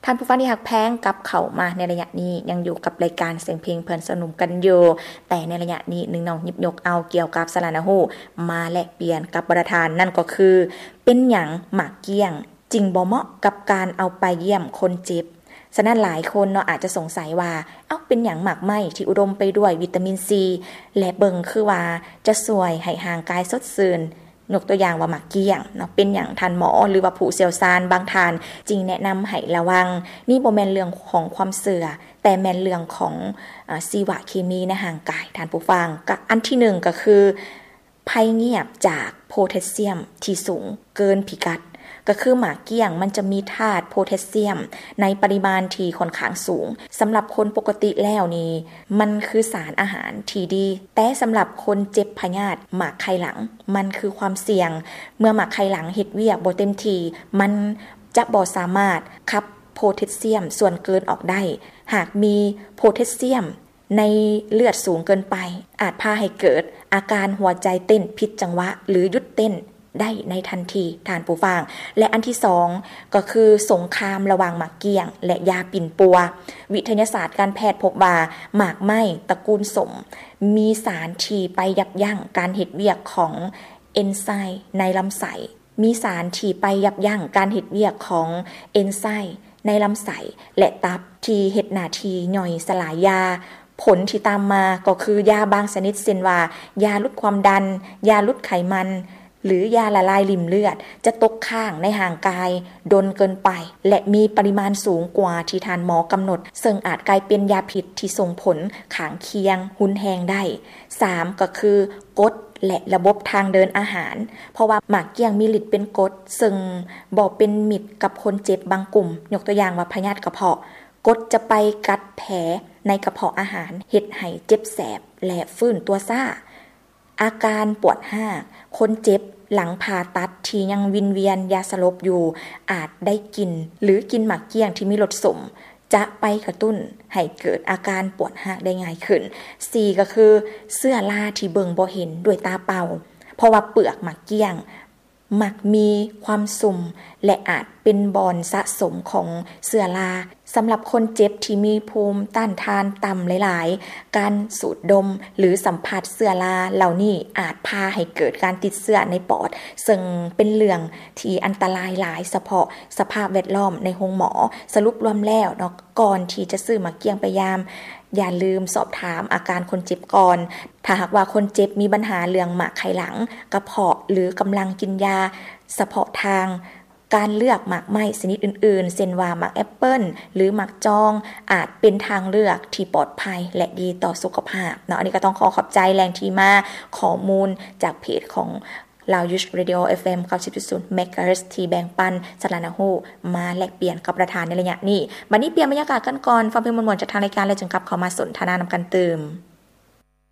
ท่านผู้ฟังที่ฮักแพงกับเข้ามาในระยะนี้ยังอยู่กับรายการเสียงเพลงเพื่อนสนุมกันอยู่แต่ในระยะนี้นึงน้องหยิบยกเอาเกี่ยวกับสารนหูมาแลกเปลี่ยนกับประธานนั่นก็คือเป็นหยังหมากเกี้ยงจริงบ่เหมาะกับการเอาไปเยี่ยมคนเจ็บฉะนั้นหลายคนเนาะอาจจะสงสัยว่าเป็นหยังหมากไหม้ที่อุดมไปด้วยวิตามินซีและเบิ่งคือว่าจะช่วยให้ร่างกายสดชื่นยกตัวอย่างว่าหมากเกี้ยงเนาะเป็นหยังท่านหมอหรือว่าผู้เชี่ยวชาญบางท่านจึงแนะนำให้ระวังนี่บ่แม่นเรื่องของความเชื่อแต่แม่นเรื่องของชีวเคมีในร่างกายท่านผู้ฟังก็อันที่1ก็คือภัยเงียบจากโพแทสเซียมที่สูงเกินพิกัดก็คือหมากเกี้ยงมันจะมีธาตุโพแทสเซียมในปริมาณที่ค่อนข้างสูงสำหรับคนปกติแล้วนี่มันคือสารอาหารที่ดีแต่สำหรับคนเจ็บพยาธิหมากไข้หลังมันคือความเสี่ยงเมื่อหมากไข้หลังเฮ็ดเวียกบ่เต็มที่มันจะบ่สามารถขับโพแทสเซียมส่วนเกินออกได้หากมีโพแทสเซียมในเลือดสูงเกินไปอาจพาให้เกิดอาการหัวใจเต้นผิดจังหวะหรือหยุดเต้นได้ในทันทีท่านผู้ฟังและอันที่2ก็คือสงครามระหว่างหมากเกี้ยงและยาปิ่นปัววิทยาศาสตร์การแพทย์พบว่าหมากไหม้ตระกูลสมมีสารที่ไปยับยั้งการเฮ็ดเวียกของเอนไซม์ในลำไส้มีสารที่ไปยับยั้งการเฮ็ดเวียกของเอนไซม์ในลำไส้และตับที่เฮ็ดหน้าที่ย่อยสลายยาผลที่ตามมาก็คือยาบางชนิดเช่นว่ายาลดความดันยาลดไขมันหรือยาละลายริ่มเลือดจะตกค้างในห่างกายดนเกินไปและมีปริมาณสูงกว่าที่ทานหมอกำหนดซึ่งอาจกลายเป็นยาพิษที่ส่งผลข้างเคียงหุนแฮงได้3ก็คือกรดและระบบทางเดินอาหารเพราะว่าหมากเกี้ยงมีฤทธิ์เป็นกรดซึ่งบ่เป็นมิตรกับคนเจ็บบางกลุ่มยกตัวอย่างว่าพยาธิกระเพาะกรดจะไปกัดแผลในกระเพาะอาหารเฮ็ดให้เจ็บแสบและฟื้นตัวซ่าอาการปวดห้ากคนเจ็บหลังผ่าตัดที่ยังวินเวียนยาสลบอยู่อาจได้กินหรือกินหมากเกี้ยงที่มีรสสมจะไปกระตุ้นให้เกิดอาการปวดหักได้ง่ายขึ้น4ก็คือเสื้อราที่เบิ่งบ่เห็นด้วยตาเปล่าเพราะว่าเปลือกหมากเกี้ยงมักมีความสุ่มและอาจเป็นบ่อนสะสมของเสื้อราสำหรับคนเจ็บที่มีภูมิต้านทานต่ำหลายๆการสูดดมหรือสัมผัสเสื้อราเหล่านี้อาจพาให้เกิดการติดเชื้อในปอดซึ่งเป็นเรื่องที่อันตรายหลายเฉพาะสภาพแวดล้อมในโรงหมอสรุปรวมแล้วเนาะก่อนที่จะซื้อหมากเกี้ยงไปยามอย่าลืมสอบถามอาการคนเจ็บก่อนถ้าหากว่าคนเจ็บมีปัญหาเรื่องหมากไข้หลังกระเพาะหรือกำลังกินยาเฉพาะทางการเลือกหมากไหม้ชนิดอื่นๆเช่นว่าหมากแอปเปิ้ลหรือหมากจองอาจเป็นทางเลือกที่ปลอดภัยและดีต่อสุขภาพเนาะอันนี้ก็ต้องขอบใจแรงที่มาข้อมูลจากเพจของลาวยูชเรดิโอ FM 90.0 เมกะเฮิรตซ์ที่แบ่งปันสารนหูมาแลกเปลี่ยนกับประธานในระยะนี้บัดนี้เปลี่ยนบรรยากาศกันก่อนฟังเพลงม่วนๆจากทางรายการแล้วจึงกลับเข้ามาสนทนานำกันเติม